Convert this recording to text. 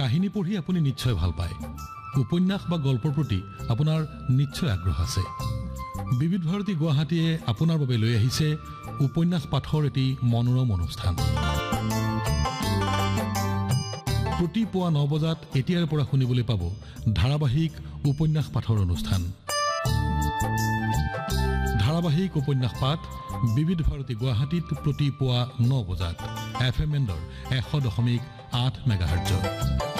কাহিনী পঢ়ি আপুনি নিশ্চয় ভাল পায় উপন্যাস বা গল্পৰ প্ৰতি আপোনাৰ নিশ্চয় আগ্ৰহ আছে বিবিধ ভাৰতী গুৱাহাটীয়ে আপোনাৰ বাবে লৈ আহিছে উপন্যাস পাঠৰ এটি মনোৰম অনুষ্ঠান প্ৰতি পুৱা 9 বজাত এতিয়াৰ পৰা শুনিবলৈ পাব ধাৰাবাহিক উপন্যাস পাঠৰ অনুষ্ঠান ধাৰাবাহিক উপন্যাস পাঠ বিবিধ ভাৰতী গুৱাহাটীত প্ৰতি পুৱা 9 বজাত FM এণ্ডৰ 100.8 মেগাহাৰ্টজ